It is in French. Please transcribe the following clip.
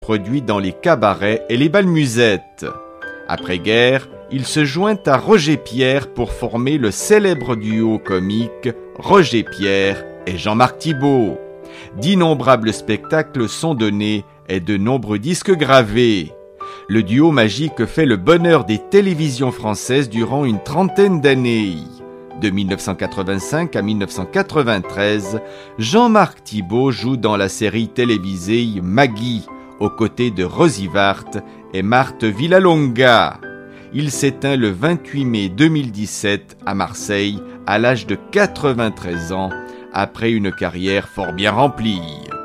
produit dans les cabarets et les bals musettes. Après-guerre, il se joint à Roger Pierre pour former le célèbre duo comique Roger Pierre et Jean-Marc Thibault. D'innombrables spectacles sont donnés et de nombreux disques gravés. Le duo magique fait le bonheur des télévisions françaises durant une trentaine d'années. De 1985 à 1993, Jean-Marc Thibault joue dans la série télévisée Maggie, aux côtés de Rosy Vart et Marthe Villalonga. Il s'éteint le 28 mai 2017 à Marseille, à l'âge de 93 ans, après une carrière fort bien remplie.